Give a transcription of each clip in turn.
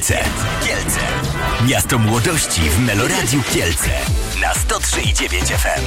Kielce. Miasto młodości w Meloradiu Kielce. Na 103,9 FM.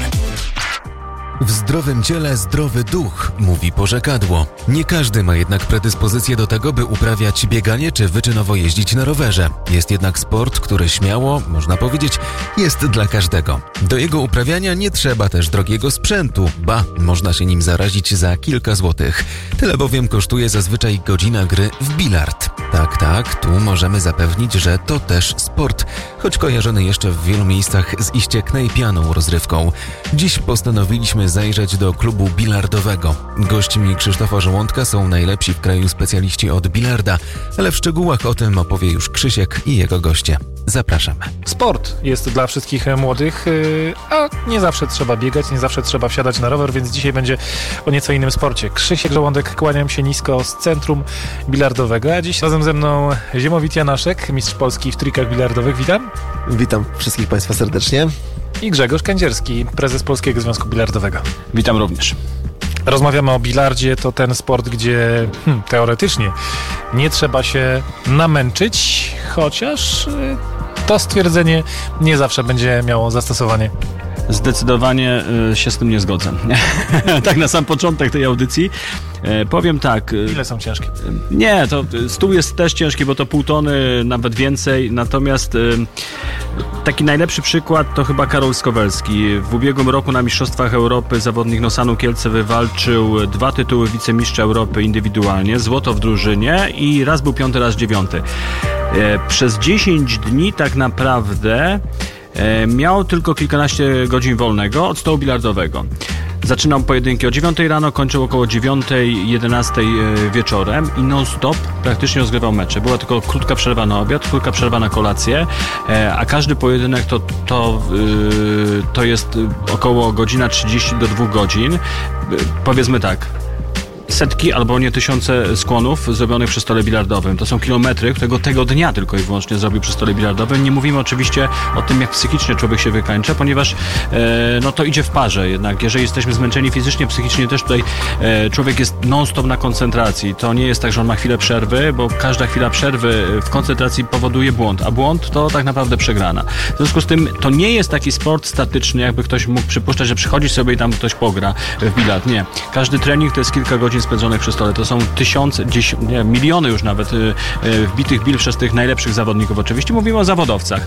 W zdrowym ciele zdrowy duch, mówi porzekadło. Nie każdy ma jednak predyspozycję do tego, by uprawiać bieganie czy wyczynowo jeździć na rowerze. Jest jednak sport, który śmiało, można powiedzieć, jest dla każdego. Do jego uprawiania nie trzeba też drogiego sprzętu, ba, można się nim zarazić za kilka złotych. Tyle bowiem kosztuje zazwyczaj godzina gry w bilard. Tak, tu możemy zapewnić, że to też sport, choć kojarzony jeszcze w wielu miejscach z iście knajpianą rozrywką. Dziś postanowiliśmy zajrzeć do klubu bilardowego. Gośćmi Krzysztofa Żołądka są najlepsi w kraju specjaliści od bilarda, ale w szczegółach o tym opowie już Krzysiek i jego goście. Zapraszamy. Sport jest dla wszystkich młodych, a nie zawsze trzeba biegać, nie zawsze trzeba wsiadać na rower, więc dzisiaj będzie o nieco innym sporcie. Krzysiek Żołądek, kłaniam się nisko z Centrum Bilardowego, a dziś razem ze mną Ziemowit Janaszek, mistrz Polski w trikach bilardowych. Witam. Witam wszystkich Państwa serdecznie. I Grzegorz Kędzierski, prezes Polskiego Związku Bilardowego. Witam również. Rozmawiamy o bilardzie, to ten sport, gdzie teoretycznie nie trzeba się namęczyć, chociaż to stwierdzenie nie zawsze będzie miało zastosowanie. Zdecydowanie się z tym nie zgodzę. Tak na sam początek tej audycji. Powiem tak. Ile są ciężkie? Nie, to stół jest też ciężki, bo to 0,5 tony, nawet więcej. Natomiast taki najlepszy przykład to chyba Karol Skowelski. W ubiegłym roku na Mistrzostwach Europy zawodnik Nosanu Kielce wywalczył 2 tytuły wicemistrza Europy indywidualnie, złoto w drużynie i raz był 5., raz 9. Przez 10 dni tak naprawdę miał tylko kilkanaście godzin wolnego od stołu bilardowego. Zaczynał pojedynki o 9 rano, kończył około 9, 11 wieczorem i non-stop praktycznie rozgrywał mecze. Była tylko krótka przerwa na obiad, krótka przerwa na kolację, a każdy pojedynek to jest około godzina 30 do 2 godzin. Powiedzmy tak. Setki albo nie tysiące skłonów zrobionych przy stole bilardowym. To są kilometry, którego tego dnia tylko i wyłącznie zrobił przy stole bilardowym. Nie mówimy oczywiście o tym, jak psychicznie człowiek się wykańcza, ponieważ to idzie w parze jednak. Jeżeli jesteśmy zmęczeni fizycznie, psychicznie też tutaj człowiek jest non-stop na koncentracji. To nie jest tak, że on ma chwilę przerwy, bo każda chwila przerwy w koncentracji powoduje błąd, a błąd to tak naprawdę przegrana. W związku z tym to nie jest taki sport statyczny, jakby ktoś mógł przypuszczać, że przychodzi sobie i tam ktoś pogra w bilard. Nie. Każdy trening to jest kilka godzin spędzonych przy stole. To są tysiące, miliony już nawet wbitych bil przez tych najlepszych zawodników. Oczywiście mówimy o zawodowcach.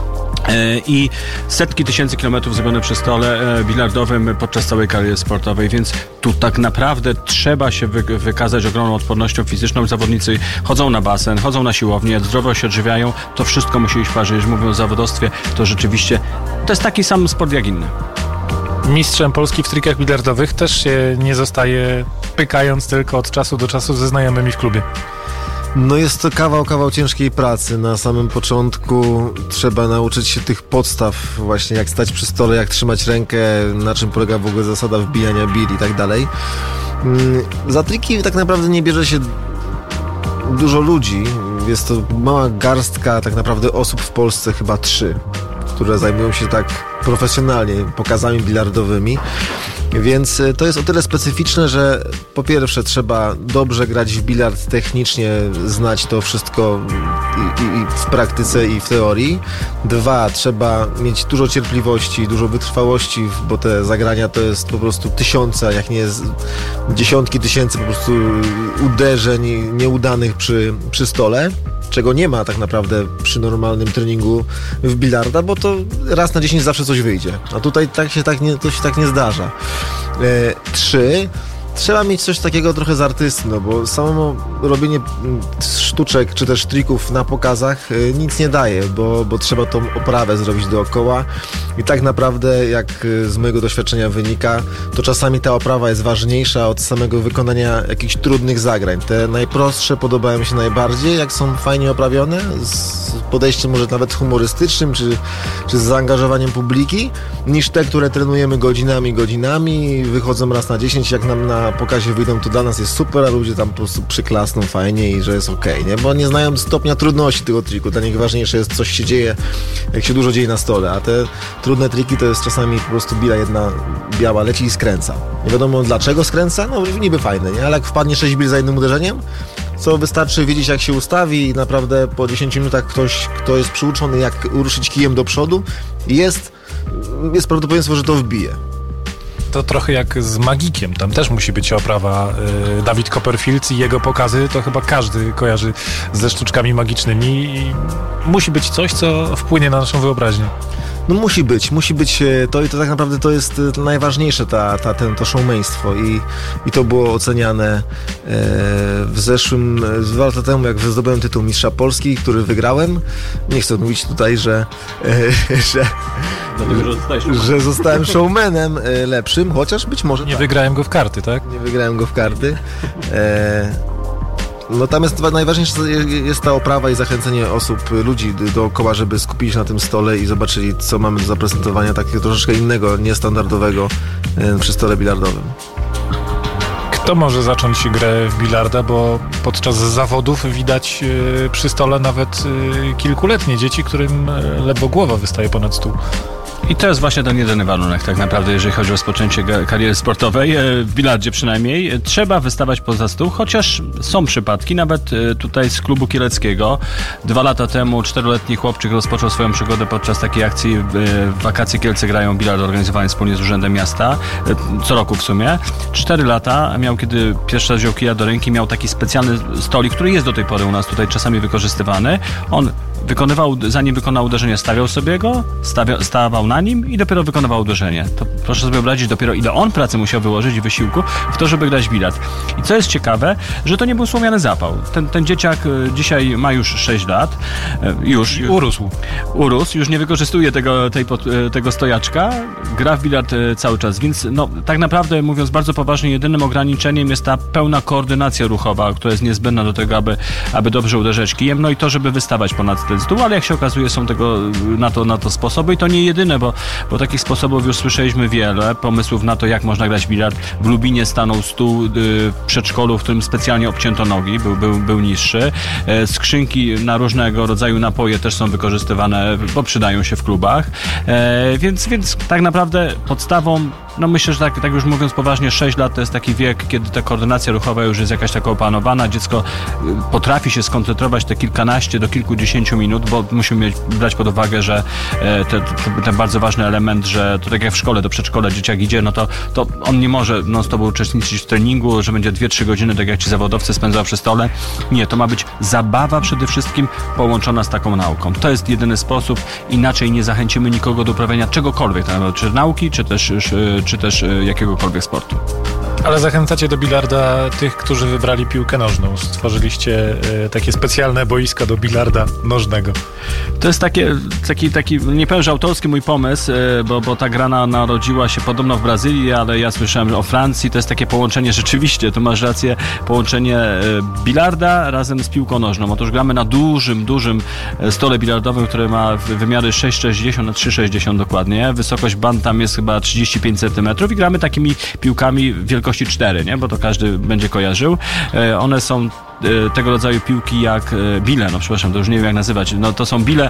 I setki tysięcy kilometrów zrobione przy stole bilardowym podczas całej kariery sportowej, więc tu tak naprawdę trzeba się wykazać ogromną odpornością fizyczną. Zawodnicy chodzą na basen, chodzą na siłownię, zdrowo się odżywiają. To wszystko musi iść w parze. Jeżeli mówimy o zawodowstwie, to rzeczywiście to jest taki sam sport jak inny. Mistrzem Polski w trikach bilardowych też się nie zostaje pykając tylko od czasu do czasu ze znajomymi w klubie. No jest to kawał ciężkiej pracy. Na samym początku trzeba nauczyć się tych podstaw, właśnie jak stać przy stole, jak trzymać rękę, na czym polega w ogóle zasada wbijania bil i tak dalej. Za triki tak naprawdę nie bierze się dużo ludzi. Jest to mała garstka tak naprawdę osób w Polsce, chyba 3, które zajmują się tak profesjonalnie pokazami bilardowymi. Więc to jest o tyle specyficzne, że po pierwsze trzeba dobrze grać w bilard technicznie, znać to wszystko i w praktyce i w teorii. 2, trzeba mieć dużo cierpliwości, dużo wytrwałości, bo te zagrania to jest po prostu tysiące, jak nie dziesiątki tysięcy po prostu uderzeń nieudanych przy stole, czego nie ma tak naprawdę przy normalnym treningu w bilarda, bo to raz na 10 zawsze coś wyjdzie. A tutaj to się tak nie zdarza. 3. Trzeba mieć coś takiego trochę z artysty, bo samo robienie sztuczek czy też trików na pokazach nic nie daje, bo trzeba tą oprawę zrobić dookoła i tak naprawdę, jak z mojego doświadczenia wynika, to czasami ta oprawa jest ważniejsza od samego wykonania jakichś trudnych zagrań. Te najprostsze podobają mi się najbardziej, jak są fajnie oprawione, z podejściem może nawet humorystycznym, czy z zaangażowaniem publiki, niż te, które trenujemy godzinami, wychodzą raz na 10, jak nam na pokazie wyjdą, to dla nas jest super, a ludzie tam po prostu przyklasną fajnie i że jest okej, nie? Bo nie znają stopnia trudności tego triku. Dla nich ważniejsze jest, coś się dzieje, jak się dużo dzieje na stole, a te trudne triki to jest czasami po prostu bila jedna biała leci i skręca. Nie wiadomo dlaczego skręca, no niby fajne, nie? Ale jak wpadnie 6 bil za jednym uderzeniem, co wystarczy wiedzieć, jak się ustawi i naprawdę po 10 minutach ktoś, kto jest przyuczony, jak ruszyć kijem do przodu, jest prawdopodobieństwo, że to wbije. To trochę jak z Magikiem, tam też musi być oprawa. David Copperfield i jego pokazy to chyba każdy kojarzy ze sztuczkami magicznymi i musi być coś, co wpłynie na naszą wyobraźnię. No musi być to i to tak naprawdę to jest najważniejsze, to showmeństwo i to było oceniane w zeszłym, 2 lata temu, jak zdobyłem tytuł Mistrza Polski, który wygrałem. Nie chcę mówić tutaj, że zostałem showmanem lepszym, chociaż być może Nie wygrałem go w karty, tak? Nie wygrałem go w karty. No tam najważniejsza jest ta oprawa i zachęcenie ludzi dookoła, żeby skupili się na tym stole i zobaczyli, co mamy do zaprezentowania, takiego troszeczkę innego, niestandardowego przy stole bilardowym. Kto może zacząć grę w bilarda, bo podczas zawodów widać przy stole nawet kilkuletnie dzieci, którym ledwo głowa wystaje ponad stół. I to jest właśnie ten jedyny warunek tak naprawdę, jeżeli chodzi o rozpoczęcie kariery sportowej, w bilardzie przynajmniej. Trzeba wystawać poza stół, chociaż są przypadki, nawet tutaj z klubu kieleckiego. 2 lata temu 4-letni chłopczyk rozpoczął swoją przygodę podczas takiej akcji w wakacje Kielce grają bilard organizowany wspólnie z Urzędem Miasta, co roku w sumie. 4 lata miał, kiedy pierwszy raz wziął kija do ręki, miał taki specjalny stolik, który jest do tej pory u nas tutaj czasami wykorzystywany. On zanim wykonał uderzenie, stawiał sobie go, stawał na nim i dopiero wykonywał uderzenie. To proszę sobie wyobrazić dopiero, ile on pracy musiał wyłożyć i wysiłku w to, żeby grać w bilard. I co jest ciekawe, że to nie był słomiany zapał. Ten dzieciak dzisiaj ma już 6 lat. Urósł. Już nie wykorzystuje tego stojaczka. Gra w bilard cały czas. Więc no, tak naprawdę, mówiąc bardzo poważnie, jedynym ograniczeniem jest ta pełna koordynacja ruchowa, która jest niezbędna do tego, aby dobrze uderzać kijem. No i to, żeby wystawać ponad ten stół, ale jak się okazuje, są na to sposoby i to nie jedyne, bo takich sposobów już słyszeliśmy wiele, pomysłów na to, jak można grać bilard. W Lubinie stanął stół w przedszkolu, w którym specjalnie obcięto nogi, był niższy. Skrzynki na różnego rodzaju napoje też są wykorzystywane, bo przydają się w klubach. Więc tak naprawdę podstawą, no myślę, że tak już mówiąc poważnie, 6 lat to jest taki wiek, kiedy ta koordynacja ruchowa już jest jakaś taka opanowana. Dziecko potrafi się skoncentrować te kilkanaście do kilkudziesięciu minut, bo musimy brać pod uwagę, że ten bardzo ważny element, że to tak jak w szkole, do przedszkola dzieciak idzie, no to on nie może non-stop uczestniczyć w treningu, że będzie 2-3 godziny, tak jak ci zawodowcy spędzał przy stole. Nie, to ma być zabawa przede wszystkim połączona z taką nauką. To jest jedyny sposób, inaczej nie zachęcimy nikogo do uprawiania czegokolwiek, czy nauki, czy też jakiegokolwiek sportu. Ale zachęcacie do bilarda tych, którzy wybrali piłkę nożną. Stworzyliście takie specjalne boiska do bilarda nożnego. To jest taki nie powiem, że autorski mój pomysł, bo ta gra narodziła się podobno w Brazylii, ale ja słyszałem o Francji. To jest takie połączenie, rzeczywiście, tu masz rację, połączenie bilarda razem z piłką nożną. Otóż gramy na dużym stole bilardowym, który ma wymiary 6,60 na 3,60 dokładnie. Wysokość band tam jest chyba 35 cm i gramy takimi piłkami wielkości 4, nie? Bo to każdy będzie kojarzył. One są tego rodzaju piłki jak bile, to już nie wiem jak nazywać, no to są bile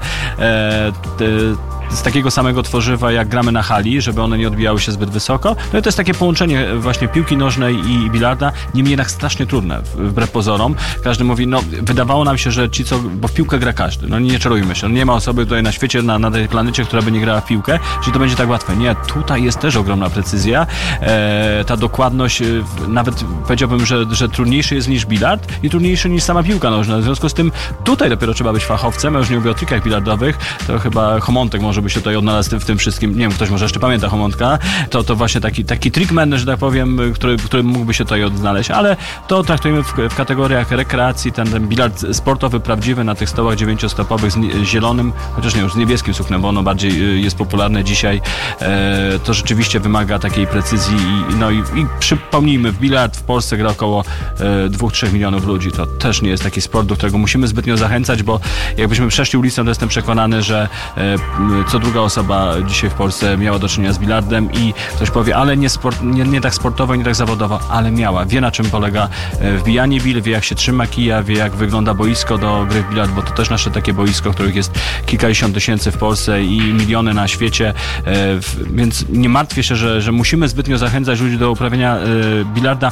z takiego samego tworzywa jak gramy na hali, żeby one nie odbijały się zbyt wysoko. No i to jest takie połączenie właśnie piłki nożnej i bilarda, niemniej jednak strasznie trudne, wbrew pozorom. Każdy mówi, no wydawało nam się, że bo w piłkę gra każdy, no nie czarujmy się, nie ma osoby tutaj na świecie, na tej planecie, która by nie grała w piłkę, czyli to będzie tak łatwe. Nie, tutaj jest też ogromna precyzja, ta dokładność, nawet powiedziałbym, że trudniejszy jest niż bilard i trudniejszy niż sama piłka nożna. W związku z tym tutaj dopiero trzeba być fachowcem, ja już nie mówię o trikach bilardowych, to chyba Chomontek może by się tutaj odnalazł w tym wszystkim. Nie wiem, ktoś może jeszcze pamięta Chomontka. To właśnie taki trickman, że tak powiem, który mógłby się tutaj odnaleźć, ale to traktujemy w kategoriach rekreacji, ten bilard sportowy, prawdziwy, na tych stołach 9-stopowych z zielonym, chociaż nie już z niebieskim suknem, bo ono bardziej jest popularne dzisiaj. To rzeczywiście wymaga takiej precyzji i przypomnijmy, w bilard w Polsce gra około 2-3 milionów ludzi. To też nie jest taki sport, do którego musimy zbytnio zachęcać, bo jakbyśmy przeszli ulicą, to jestem przekonany, że co druga osoba dzisiaj w Polsce miała do czynienia z bilardem i ktoś powie, ale nie tak sportowo, nie tak zawodowo, ale miała. Wie, na czym polega wbijanie bil, wie, jak się trzyma kija, wie, jak wygląda boisko do gry w bilard, bo to też nasze takie boisko, których jest kilkadziesiąt tysięcy w Polsce i miliony na świecie, więc nie martwię się, że musimy zbytnio zachęcać ludzi do uprawiania bilarda.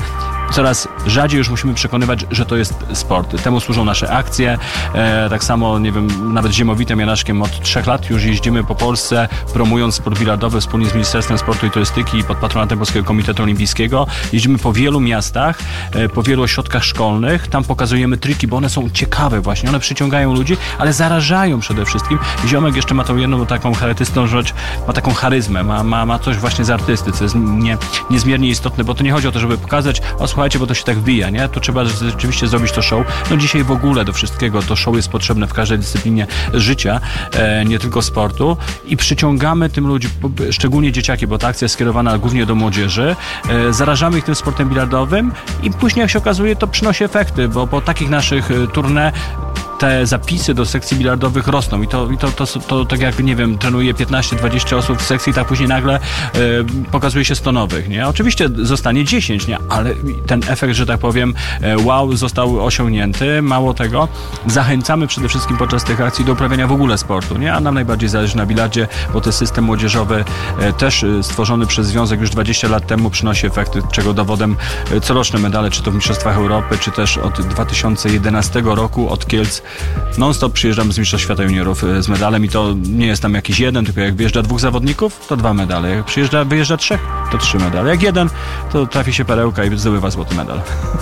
coraz rzadziej już musimy przekonywać, że to jest sport. Temu służą nasze akcje. Tak samo, nie wiem, nawet z Ziemowitem Janaszkiem od 3 lat już jeździmy po Polsce, promując sport bilardowy wspólnie z Ministerstwem Sportu i Turystyki i pod patronatem Polskiego Komitetu Olimpijskiego. Jeździmy po wielu miastach, po wielu ośrodkach szkolnych. Tam pokazujemy triki, bo one są ciekawe właśnie. One przyciągają ludzi, ale zarażają przede wszystkim. Ziomek jeszcze ma tą jedną taką charytystyczną rzecz, ma taką charyzmę, ma coś właśnie z artysty, co jest niezmiernie istotne, bo to nie chodzi o to, żeby pokazać, o słuchajcie, bo to się tak wbija, nie? Tu trzeba rzeczywiście zrobić to show. No dzisiaj w ogóle do wszystkiego to show jest potrzebne w każdej dyscyplinie życia, nie tylko sportu i przyciągamy tym ludzi, szczególnie dzieciaki, bo ta akcja jest skierowana głównie do młodzieży, zarażamy ich tym sportem bilardowym i później jak się okazuje to przynosi efekty, bo po takich naszych tournée te zapisy do sekcji bilardowych rosną i to tak jak, nie wiem, trenuje 15-20 osób w sekcji, tak później nagle pokazuje się 100 nowych, nie? Oczywiście zostanie 10, nie? Ale ten efekt, że tak powiem, wow, został osiągnięty. Mało tego, zachęcamy przede wszystkim podczas tych akcji do uprawiania w ogóle sportu, nie? A nam najbardziej zależy na bilardzie, bo to system młodzieżowy też stworzony przez Związek już 20 lat temu przynosi efekty, czego dowodem coroczne medale, czy to w Mistrzostwach Europy, czy też od 2011 roku od Kielc non-stop przyjeżdżam z Mistrzostw Świata Juniorów z medalem i to nie jest tam jakiś jeden, tylko jak wyjeżdża 2 zawodników, to 2 medale. Jak wyjeżdża 3, to 3 medale. Jak jeden, to trafi się perełka i zdobywa złoty medal.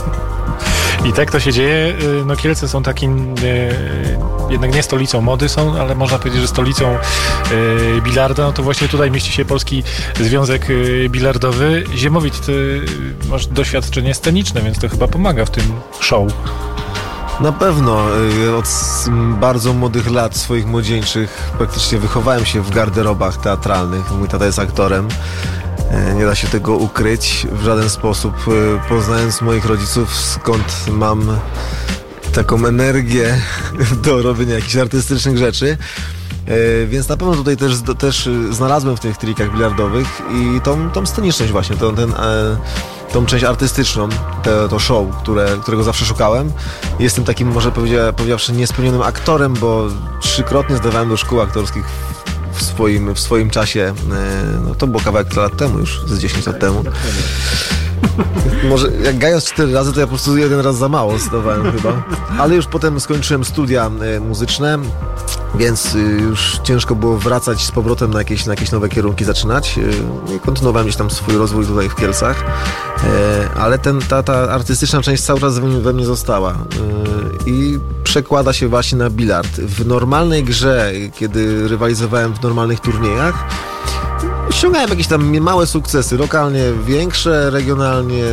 I tak to się dzieje. No Kielce są takim jednak nie stolicą mody są, ale można powiedzieć, że stolicą bilarda. No to właśnie tutaj mieści się Polski Związek Bilardowy. Ziemowit, ty masz doświadczenie sceniczne, więc to chyba pomaga w tym show. Na pewno. Od bardzo młodych lat swoich młodzieńczych praktycznie wychowałem się w garderobach teatralnych. Mój tata jest aktorem. Nie da się tego ukryć w żaden sposób. Poznając moich rodziców, skąd mam taką energię do robienia jakichś artystycznych rzeczy. Więc na pewno tutaj też znalazłem w tych trikach bilardowych i tą sceniczność właśnie, tą część artystyczną, to show, którego zawsze szukałem. Jestem takim, może powiedziawszy, niespełnionym aktorem, bo 3-krotnie zdawałem do szkół aktorskich w swoim czasie. No to było kawałek lat temu już, z 10 lat temu. Może jak Gajos 4 razy, to ja po prostu 1 raz za mało zdawałem chyba. Ale już potem skończyłem studia muzyczne, więc już ciężko było wracać z powrotem na jakieś nowe kierunki zaczynać. I kontynuowałem gdzieś tam swój rozwój tutaj w Kielcach. Ale ta artystyczna część cały czas we mnie została. I przekłada się właśnie na bilard. W normalnej grze, kiedy rywalizowałem w normalnych turniejach, osiągałem jakieś tam małe sukcesy, lokalnie większe, regionalnie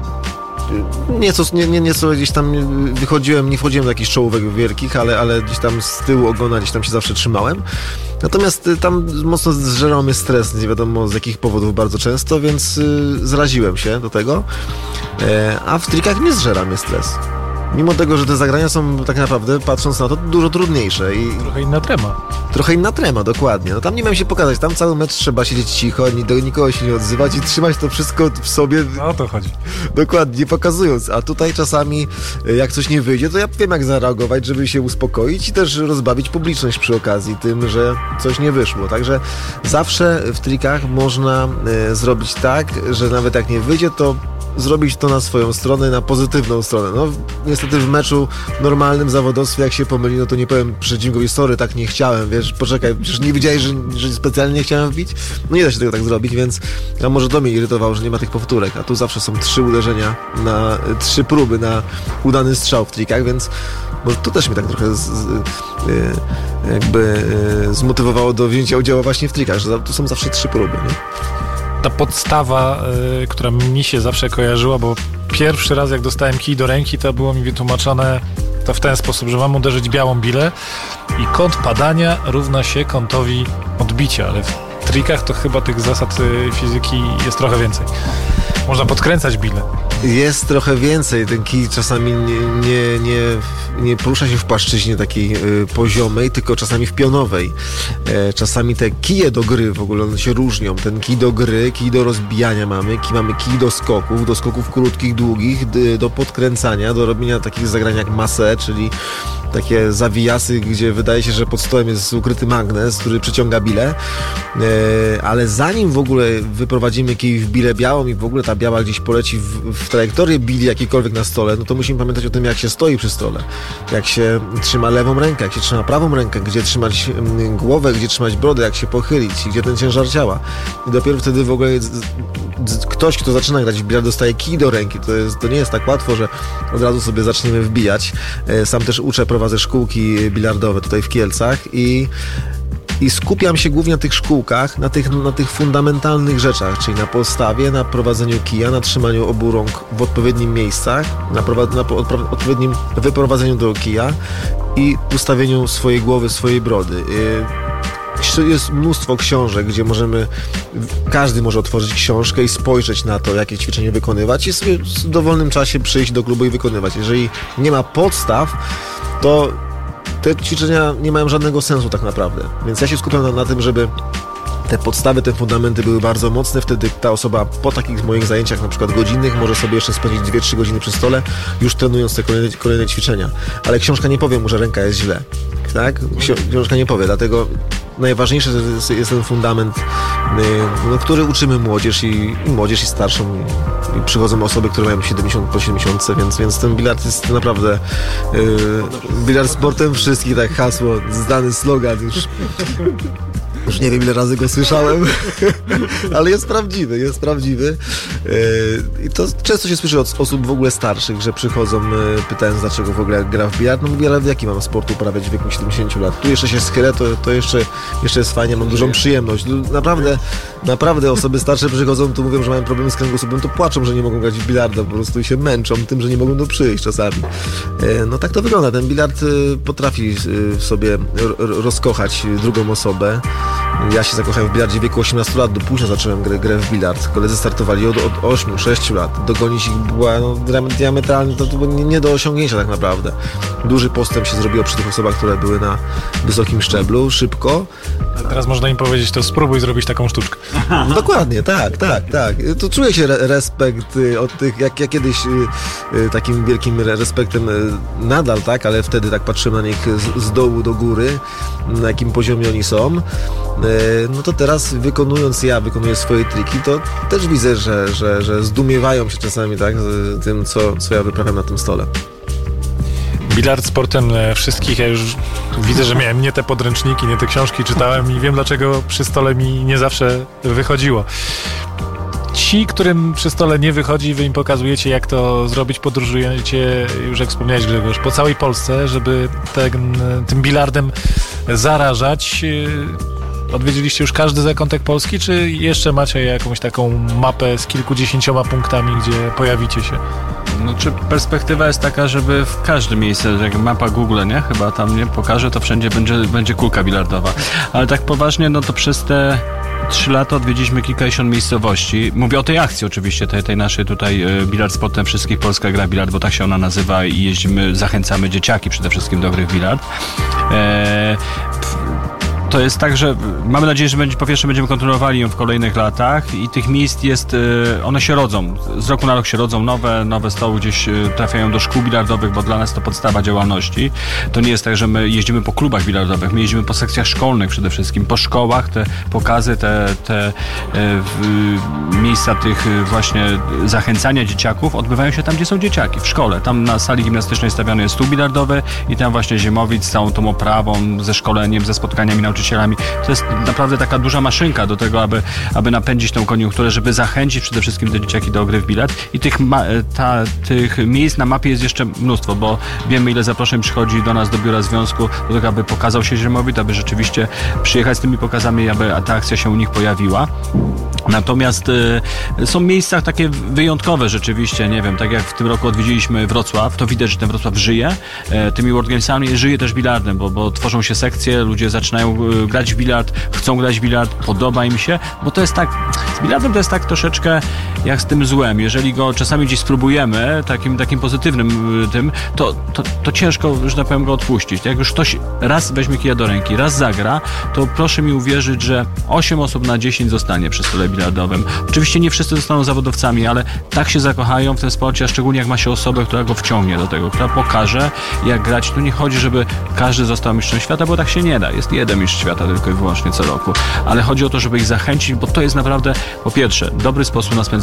nieco gdzieś tam nie wchodziłem do jakichś czołówek wielkich, ale gdzieś tam z tyłu ogona gdzieś tam się zawsze trzymałem. Natomiast tam mocno zżerał mnie stres, nie wiadomo z jakich powodów bardzo często, więc zraziłem się do tego. A w trikach nie zżera mnie stres. Mimo tego, że te zagrania są tak naprawdę, patrząc na to, dużo trudniejsze. Trochę inna trema, dokładnie. No tam nie miałem się pokazać, tam cały mecz trzeba siedzieć cicho, do nikogo się nie odzywać i trzymać to wszystko w sobie. No o to chodzi. Dokładnie, nie pokazując. A tutaj czasami, jak coś nie wyjdzie, to ja wiem, jak zareagować, żeby się uspokoić i też rozbawić publiczność przy okazji tym, że coś nie wyszło. Także zawsze w trikach można zrobić tak, że nawet jak nie wyjdzie, to zrobić to na swoją stronę, na pozytywną stronę. No niestety w meczu normalnym zawodowstwie, jak się pomyli, no to nie powiem przeciwnikowi, sorry, tak nie chciałem, wiesz, poczekaj, przecież nie widziałeś, że specjalnie nie chciałem wbić? No nie da się tego tak zrobić, więc ja może to mnie irytowało, że nie ma tych powtórek, a tu zawsze są 3 uderzenia, 3 próby na udany strzał w trikach, więc może to też mnie tak trochę zmotywowało do wzięcia udziału właśnie w trikach, że tu są zawsze 3 próby, nie? Ta podstawa, która mi się zawsze kojarzyła, bo pierwszy raz jak dostałem kij do ręki, to było mi wytłumaczone to w ten sposób, że mam uderzyć białą bilę i kąt padania równa się kątowi odbicia, ale w trikach to chyba tych zasad fizyki jest trochę więcej. Można podkręcać bilę. Jest trochę więcej. Ten kij czasami nie porusza się w płaszczyźnie takiej poziomej, tylko czasami w pionowej. Czasami te kije do gry w ogóle one się różnią. Ten kij do gry, kij do rozbijania mamy kij do skoków krótkich, długich, do podkręcania, do robienia takich zagrań jak masse, czyli takie zawijasy, gdzie wydaje się, że pod stołem jest ukryty magnes, który przyciąga bilę, ale zanim w ogóle wyprowadzimy kij w bilę białą i w ogóle ta biała gdzieś poleci w trajektorię bili jakiejkolwiek na stole, no to musimy pamiętać o tym, jak się stoi przy stole, jak się trzyma lewą rękę, jak się trzyma prawą rękę, gdzie trzymać głowę, gdzie trzymać brodę, jak się pochylić, gdzie ten ciężar ciała. I dopiero wtedy w ogóle ktoś, kto zaczyna grać w bilard, dostaje kij do ręki. To nie jest tak łatwo, że od razu sobie zaczniemy wbijać. Sam też prowadzę szkółki bilardowe tutaj w Kielcach i skupiam się głównie na tych szkółkach, na tych fundamentalnych rzeczach, czyli na postawie, na prowadzeniu kija, na trzymaniu obu rąk w odpowiednich miejscach, na odpowiednim wyprowadzeniu do kija i ustawieniu swojej głowy, swojej brody. Jest mnóstwo książek, gdzie każdy może otworzyć książkę i spojrzeć na to, jakie ćwiczenie wykonywać i sobie w dowolnym czasie przyjść do klubu i wykonywać. Jeżeli nie ma podstaw, to te ćwiczenia nie mają żadnego sensu tak naprawdę. Więc ja się skupiam na tym, żeby te podstawy, te fundamenty były bardzo mocne. Wtedy ta osoba po takich moich zajęciach, na przykład godzinnych, może sobie jeszcze spędzić 2-3 godziny przy stole, już trenując te kolejne ćwiczenia. Ale książka nie powie mu, że ręka jest źle. Tak? Książka nie powie, dlatego najważniejsze jest ten fundament, który uczymy młodzież i starszą. I przychodzą osoby, które mają 70 po 70, więc ten bilard jest naprawdę bilard sportem wszystkich, tak hasło, znany slogan już nie wiem, ile razy go słyszałem, ale jest prawdziwy. I to często się słyszy od osób w ogóle starszych, że przychodzą, pytając, dlaczego w ogóle gra w bilard. No mówię, ale jaki mam sport uprawiać w wieku 70 lat? Tu jeszcze się schylę, to jeszcze jest fajnie, mam dużą przyjemność. Naprawdę osoby starsze przychodzą, tu mówią, że mają problemy z kręgosłupem, to płaczą, że nie mogą grać w bilarda, po prostu się męczą tym, że nie mogą tu przyjść czasami. No tak to wygląda. Ten bilard potrafi sobie rozkochać drugą osobę. Ja się zakochałem w bilardzie w wieku 18 lat, do późna zacząłem grę w bilard. Koledzy startowali od 8-6 lat. Dogonić ich była diametralnie, to było nie do osiągnięcia tak naprawdę. Duży postęp się zrobiło przy tych osobach, które były na wysokim szczeblu, szybko. A teraz można im powiedzieć, to spróbuj zrobić taką sztuczkę. Dokładnie, tak. To czuje się respekt od tych, jak ja kiedyś takim wielkim respektem nadal, tak, ale wtedy tak patrzyłem na nich z dołu do góry, na jakim poziomie oni są. No to teraz wykonuję swoje triki, to też widzę, że zdumiewają się czasami, tak, z tym, co ja wyprawiam na tym stole. Bilard sportem wszystkich, ja już widzę, że miałem nie te podręczniki, nie te książki czytałem i wiem, dlaczego przy stole mi nie zawsze wychodziło. Ci, którym przy stole nie wychodzi, wy im pokazujecie, jak to zrobić, podróżujecie, już jak wspomniałeś, Grzegorz, po całej Polsce, żeby tym bilardem zarażać. Odwiedziliście już każdy zakątek Polski, czy jeszcze macie jakąś taką mapę z kilkudziesięcioma punktami, gdzie pojawicie się? No, czy perspektywa jest taka, żeby w każdym miejscu, jak mapa Google, nie? Chyba tam nie pokaże, to wszędzie będzie kulka bilardowa. Ale tak poważnie, no to przez te 3 lata odwiedziliśmy kilkadziesiąt miejscowości. Mówię o tej akcji oczywiście, tej naszej tutaj bilard sportem wszystkich, Polska gra bilard, bo tak się ona nazywa i jeździmy, zachęcamy dzieciaki przede wszystkim do gry w bilard. To jest tak, że mamy nadzieję, że po pierwsze będziemy kontynuowali ją w kolejnych latach i tych miejsc jest, one się rodzą. Z roku na rok się rodzą nowe stoły gdzieś trafiają do szkół bilardowych, bo dla nas to podstawa działalności. To nie jest tak, że my jeździmy po klubach bilardowych, my jeździmy po sekcjach szkolnych przede wszystkim, po szkołach, te pokazy, te miejsca tych właśnie zachęcania dzieciaków odbywają się tam, gdzie są dzieciaki, w szkole. Tam na sali gimnastycznej stawiany jest stół bilardowy i tam właśnie Ziemowit z całą tą oprawą, ze szkoleniem, ze spotkaniami nauczycielami. To jest naprawdę taka duża maszynka do tego, aby napędzić tę koniunkturę, żeby zachęcić przede wszystkim te dzieciaki do gry w bilard. I tych miejsc na mapie jest jeszcze mnóstwo, bo wiemy, ile zaproszeń przychodzi do nas, do biura związku, do tego, aby pokazał się Ziemowit, aby rzeczywiście przyjechać z tymi pokazami, aby ta akcja się u nich pojawiła. Natomiast są miejsca takie wyjątkowe rzeczywiście, nie wiem, tak jak w tym roku odwiedziliśmy Wrocław, to widać, że ten Wrocław żyje tymi World Gamesami, żyje też bilardem, bo tworzą się sekcje, ludzie zaczynają grać w bilard, chcą grać w bilard, podoba im się, bo to jest tak, z bilardem to jest tak troszeczkę jak z tym złem, jeżeli go czasami gdzieś spróbujemy, takim pozytywnym tym, to ciężko, że tak powiem, go odpuścić. Jak już ktoś raz weźmie kija do ręki, raz zagra, to proszę mi uwierzyć, że 8 osób na 10 zostanie przy stole bilardowym. Oczywiście nie wszyscy zostaną zawodowcami, ale tak się zakochają w tym sporcie, a szczególnie jak ma się osobę, która go wciągnie do tego, która pokaże, jak grać. Tu nie chodzi, żeby każdy został mistrzem świata, bo tak się nie da. Jest jeden mistrz świata tylko i wyłącznie co roku. Ale chodzi o to, żeby ich zachęcić, bo to jest naprawdę, po pierwsze, dobry sposób na spędzenie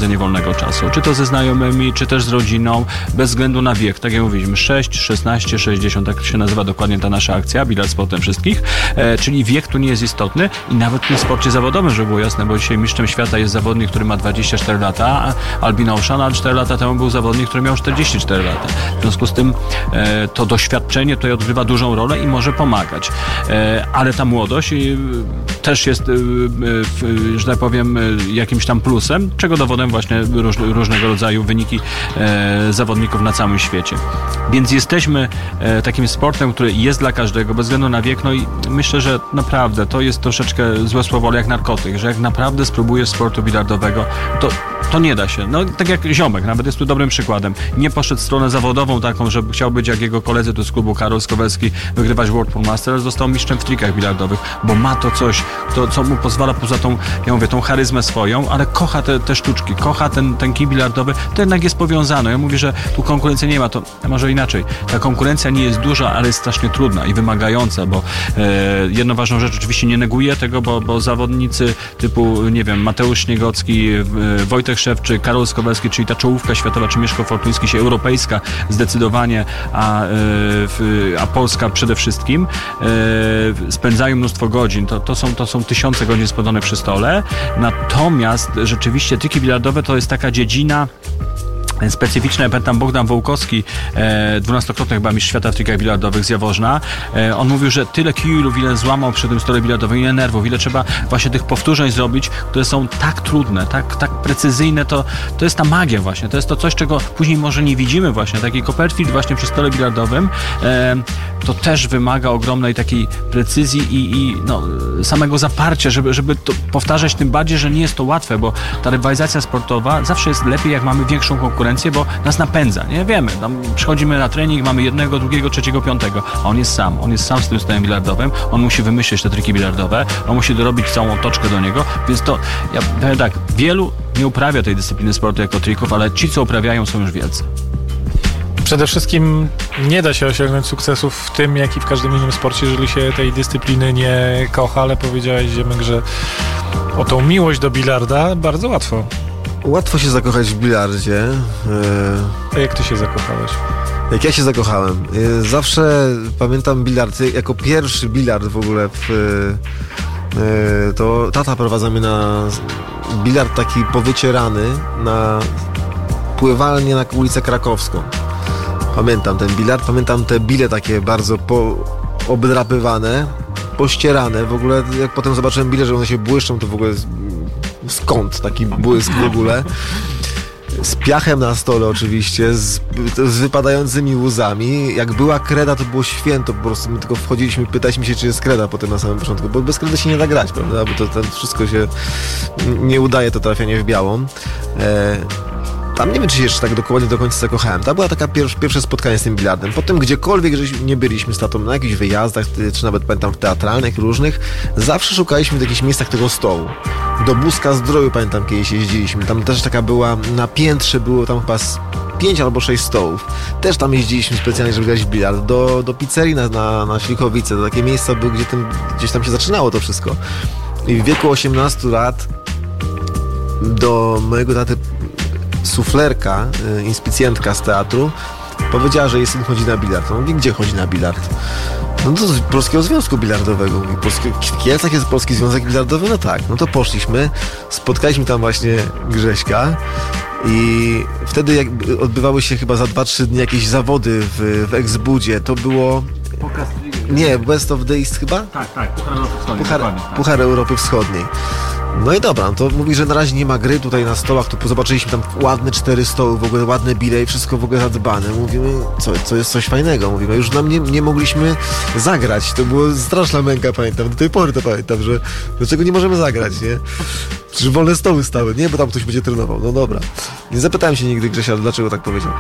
spędzenie wolnego czasu. Czy to ze znajomymi, czy też z rodziną, bez względu na wiek. Tak jak mówiliśmy, 6, 16, 60, tak się nazywa dokładnie ta nasza akcja, bilard sportem wszystkich, czyli wiek tu nie jest istotny i nawet w tym sporcie zawodowym, żeby było jasne, bo dzisiaj mistrzem świata jest zawodnik, który ma 24 lata, Albin Ocean, a 4 lata temu był zawodnik, który miał 44 lata. W związku z tym to doświadczenie tutaj odgrywa dużą rolę i może pomagać. Ale ta młodość też jest, że tak powiem, jakimś tam plusem, czego dowodem właśnie różnego rodzaju wyniki zawodników na całym świecie. Więc jesteśmy takim sportem, który jest dla każdego, bez względu na wiek, no i myślę, że naprawdę to jest troszeczkę złe słowo, ale jak narkotyk, że jak naprawdę spróbujesz sportu bilardowego, to nie da się. No tak jak Ziomek, nawet jest tu dobrym przykładem. Nie poszedł w stronę zawodową taką, że chciał być jak jego koledzy tu z klubu, Karol Skowelski, wygrywać World Pool Master, ale został mistrzem w trikach bilardowych, bo ma to coś, co mu pozwala poza tą, ja mówię, tą charyzmę swoją, ale kocha te sztuczki, kocha ten kij bilardowy, to jednak jest powiązane. Ja mówię, że tu konkurencji nie ma, to może inaczej. Ta konkurencja nie jest duża, ale jest strasznie trudna i wymagająca, bo jedną ważną rzecz, oczywiście nie neguję tego, bo zawodnicy typu, nie wiem, Mateusz Śniegocki, Wojtek Szewczyk, Karol Skowelski, czyli ta czołówka światowa, czy Mieszko Fortuński, się europejska zdecydowanie, a Polska przede wszystkim, spędzają mnóstwo godzin. To są tysiące godzin spędzonych przy stole. Natomiast rzeczywiście triki bilardowe to jest taka dziedzina specyficzne. Ja pamiętam Bogdan Wołkowski, 12-krotny chyba mistrz świata w trikach bilardowych z Jaworzna. On mówił, że tyle kijów, ile złamał przy tym stole bilardowym, ile nerwów, ile trzeba właśnie tych powtórzeń zrobić, które są tak trudne, tak precyzyjne, to jest ta magia właśnie. To jest to coś, czego później może nie widzimy właśnie. Taki Copperfield właśnie przy stole bilardowym to też wymaga ogromnej takiej precyzji i samego zaparcia, żeby to powtarzać, tym bardziej, że nie jest to łatwe, bo ta rywalizacja sportowa zawsze jest lepiej, jak mamy większą konkurencję, bo nas napędza, nie wiemy, tam przychodzimy na trening, mamy jednego, drugiego, trzeciego, piątego, a on jest sam z tym stolem bilardowym, on musi wymyślić te triki bilardowe, on musi dorobić całą otoczkę do niego, więc to, ja powiem tak, wielu nie uprawia tej dyscypliny sportu jako trików, ale ci, co uprawiają, są już wielcy. Przede wszystkim nie da się osiągnąć sukcesów w tym, jak i w każdym innym sporcie, jeżeli się tej dyscypliny nie kocha, ale powiedziałeś, Ziemek, że o tą miłość do bilarda bardzo łatwo. Łatwo się zakochać w bilardzie. A jak ty się zakochałeś? Jak ja się zakochałem? Zawsze pamiętam bilard, jako pierwszy bilard w ogóle to tata prowadza mnie na bilard taki powycierany, na pływalnię na ulicę Krakowską. Pamiętam ten bilard, pamiętam te bile takie bardzo obdrapywane, pościerane. W ogóle jak potem zobaczyłem bile, że one się błyszczą, to w ogóle skąd taki błysk w ogóle? Z piachem na stole oczywiście, z wypadającymi łzami. Jak była kreda, to było święto, po prostu my tylko wchodziliśmy, pytaliśmy się, czy jest kreda potem na samym początku, bo bez kredy się nie da grać, prawda? Bo to wszystko się nie udaje, to trafianie w białą. Tam nie wiem, czy się jeszcze tak dokładnie do końca zakochałem. To była taka pierwsze spotkanie z tym bilardem. Potem gdziekolwiek nie byliśmy z tatą, na jakichś wyjazdach, czy nawet pamiętam w teatralnych różnych, zawsze szukaliśmy w jakichś miejscach tego stołu. Do Buska Zdroju pamiętam, kiedyś jeździliśmy. Tam też taka była, na piętrze było tam chyba 5 albo 6 stołów. Też tam jeździliśmy specjalnie, żeby grać w bilard. Do pizzerii na Ślichowice. To takie miejsca były, gdzieś tam się zaczynało to wszystko. I w wieku 18 lat do mojego taty suflerka, inspicjentka z teatru, powiedziała, że jej syn chodzi na bilard. On mówi, gdzie chodzi na bilard? No to z Polskiego Związku Bilardowego. Mówi, w Kielcach jest Polski Związek Bilardowy? No tak. No to poszliśmy, spotkaliśmy tam właśnie Grześka i wtedy odbywały się chyba za 2-3 dni jakieś zawody w Exbudzie. To było... Nie, Best of the East chyba? Tak, Puchar Europy Wschodniej. Puchar Europy Wschodniej. No i dobra, to mówi, że na razie nie ma gry tutaj na stołach, tu zobaczyliśmy tam ładne 4 stoły, w ogóle ładne bile i wszystko w ogóle zadbane. Mówimy, co jest coś fajnego, mówimy, już nam nie mogliśmy zagrać, to była straszna męka, pamiętam, do tej pory to pamiętam, że dlaczego nie możemy zagrać, nie? Że wolne stoły stały, nie? Bo tam ktoś będzie trenował, no dobra. Nie zapytałem się nigdy Grzesia, dlaczego tak powiedział.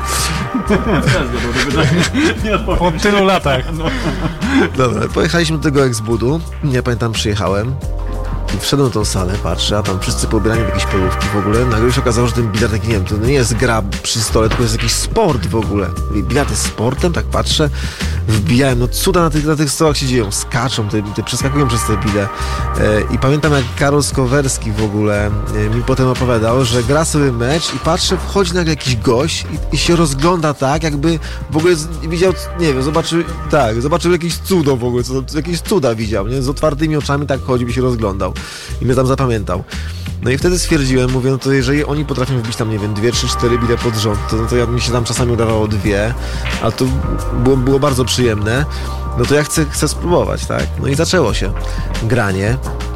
Po tylu latach. Dobra, pojechaliśmy do tego Exbudu, ja pamiętam, przyjechałem. I wszedłem na tą salę, patrzę, a tam wszyscy pobierani w jakieś polówki w ogóle. Nagle się okazało, że ten bilard taki, nie wiem, to nie jest gra przy stole, tylko jest jakiś sport w ogóle. Bilard jest sportem, tak patrzę, wbijałem, no cuda na tych stołach się dzieją, skaczą, te przeskakują przez te bile. I pamiętam, jak Karol Skowerski w ogóle mi potem opowiadał, że gra sobie mecz i patrzę, wchodzi nagle jakiś gość i się rozgląda tak, jakby w ogóle widział, nie wiem, zobaczył jakieś cudo w ogóle, jakieś cuda widział, nie? Z otwartymi oczami tak chodził i się rozglądał. I mnie tam zapamiętał. No i wtedy stwierdziłem, mówię, no to jeżeli oni potrafią wbić tam, nie wiem, 2, 3, 4 bile pod rząd, to mi się tam czasami udawało 2, a to było bardzo przyjemne, no to ja chcę spróbować, tak? No i zaczęło się granie.